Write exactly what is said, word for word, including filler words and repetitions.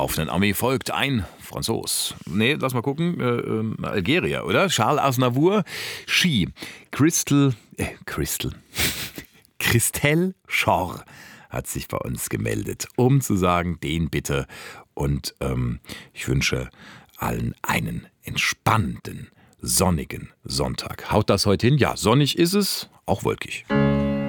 laufenden Armee folgt ein Franzos. Nee, lass mal gucken. Äh, äh, Algerier, oder? Charles Aznavour. Ski. Crystal. Äh, Crystal. Christelle Schorr hat sich bei uns gemeldet, um zu sagen, den bitte. Und ähm, ich wünsche allen einen entspannten, sonnigen Sonntag. Haut das heute hin? Ja, sonnig ist es, auch wolkig.